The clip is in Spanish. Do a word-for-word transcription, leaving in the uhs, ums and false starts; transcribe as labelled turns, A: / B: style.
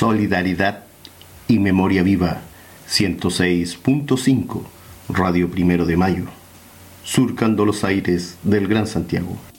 A: solidaridad y memoria viva. ciento seis punto cinco, Radio Primero de Mayo, surcando los aires del Gran Santiago.